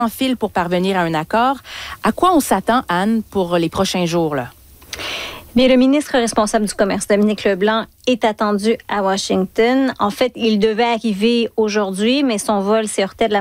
en file pour parvenir à un accord. À quoi on s'attend, Anne, pour les prochains jours, là? Bien, le ministre responsable du commerce, Dominique Leblanc, est attendu à Washington. En fait, il devait arriver aujourd'hui, mais son vol s'est heurté de la